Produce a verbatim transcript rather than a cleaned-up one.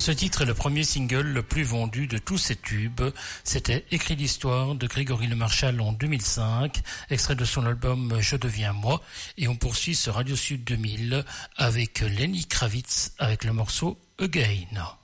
Ce titre est le premier single le plus vendu de tous ces tubes. C'était Écrit l'histoire de Grégory Le Marchal en deux mille cinq, extrait de son album Je deviens moi. Et on poursuit ce Radio Sud deux mille avec Lenny Kravitz avec le morceau Again.